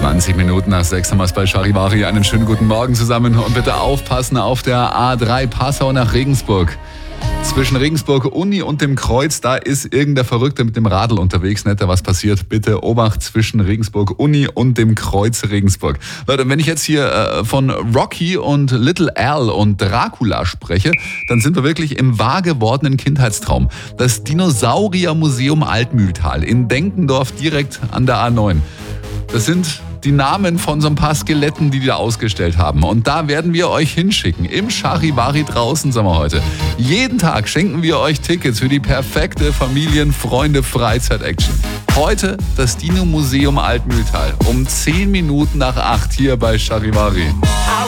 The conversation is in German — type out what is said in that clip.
20 Minuten nach 6 haben wir es bei Charivari. Einen schönen guten Morgen zusammen und bitte aufpassen auf der A3 Passau nach Regensburg. Zwischen Regensburg Uni und dem Kreuz, da ist irgendein Verrückter mit dem Radl unterwegs. Nicht, da was passiert. Bitte Obacht zwischen Regensburg Uni und dem Kreuz Regensburg. Leute, wenn ich jetzt hier von Rocky und Little Al und Dracula spreche, dann sind wir wirklich im wahr gewordenen Kindheitstraum. Das Dinosauriermuseum Altmühltal in Denkendorf direkt an der A9. Das sind die Namen von so ein paar Skeletten, die da ausgestellt haben. Und da werden wir euch hinschicken. Im Charivari draußen sind wir heute. Jeden Tag schenken wir euch Tickets für die perfekte Familien-Freunde-Freizeit-Action. Heute das Dino-Museum Altmühltal um 10 Minuten nach 8 hier bei Charivari.